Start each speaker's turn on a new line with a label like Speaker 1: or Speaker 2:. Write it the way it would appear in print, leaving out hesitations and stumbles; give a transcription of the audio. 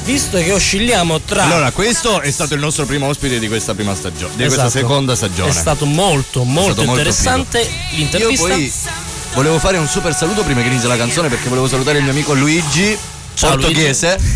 Speaker 1: visto che oscilliamo tra...
Speaker 2: Allora, questo è stato il nostro primo ospite di questa prima stagione, di questa seconda stagione.
Speaker 1: È stato molto interessante l'intervista.
Speaker 2: Io poi volevo fare un super saluto prima che inizi la canzone, perché volevo salutare il mio amico Luigi portoghese,